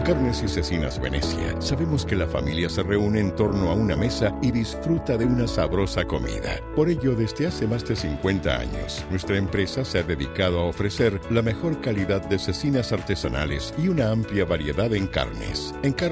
Carnes y Cecinas Venecia, sabemos que la familia se reúne en torno a una mesa y disfruta de una sabrosa comida. Por ello, desde hace más de 50 años, nuestra empresa se ha dedicado a ofrecer la mejor calidad de cecinas artesanales y una amplia variedad en carnes.